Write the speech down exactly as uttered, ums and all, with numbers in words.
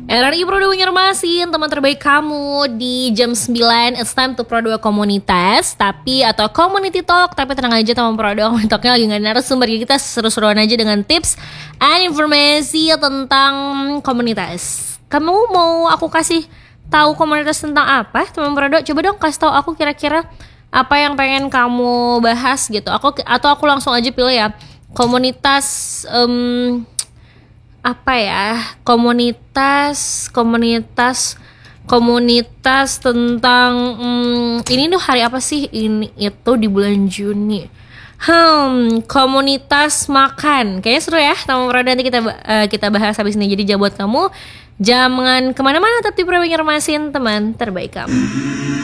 R R I Pro dua Banjarmasin, teman terbaik kamu di jam sembilan. It's time to Pro dua Komunitas, tapi atau Community Talk. Tapi tenang aja, teman Pro dua Komunitas Talknya lagi gak narasumber. Jadi kita seru-seruan aja dengan tips and informasi tentang komunitas. Kamu mau aku kasih tahu komunitas tentang apa, teman Pro dua? Coba dong kasih tahu aku kira-kira apa yang pengen kamu bahas gitu. Aku atau aku langsung aja pilih ya. Komunitas um, apa ya, komunitas komunitas komunitas tentang hmm, ini tuh hari apa sih, ini itu di bulan Juni. Hmm, komunitas makan, kayaknya seru ya teman Pro. Nanti kita uh, kita bahas habis ini. Jadi jangan buat kamu jangan kemana-mana, tetap di Pro Banjarmasin, teman terbaik kamu.